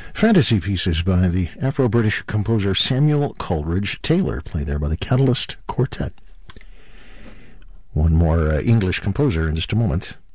Fantasy pieces by the Afro-British composer Samuel Coleridge Taylor, played there by the Catalyst Quartet. One more English composer in just a moment.